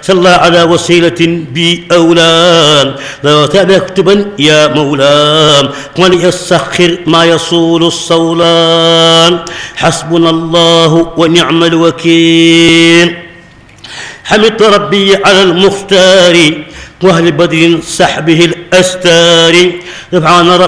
صلى على وسيلة بي أولى لا تكتبا يا مولاي وليسخر ما يصول الصولان حسبنا الله ونعم الوكيل. حمدت ربي على المختار واهل بدر سحبه الأستار سبحان ربي